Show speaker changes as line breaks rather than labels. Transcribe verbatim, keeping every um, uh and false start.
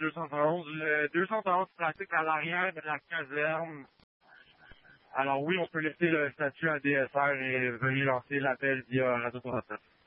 deux cent onze. Le deux cent onze pratique à l'arrière de la caserne. Alors oui, on peut laisser le statut à D S R et venir lancer l'appel via Radio trois cent sept.